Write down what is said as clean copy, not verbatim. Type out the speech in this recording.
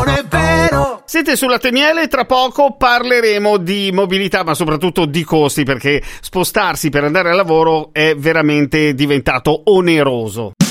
non è vero. Siete sulla Temiele e tra poco parleremo di mobilità, ma soprattutto di costi, perché spostarsi per andare al lavoro è veramente diventato oneroso.